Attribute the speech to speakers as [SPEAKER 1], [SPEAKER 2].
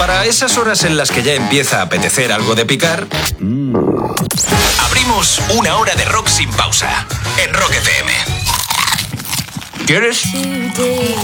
[SPEAKER 1] para esas horas en las que ya empieza a apetecer algo de picar, abrimos una hora de rock sin pausa en Rock FM. ¿Quieres?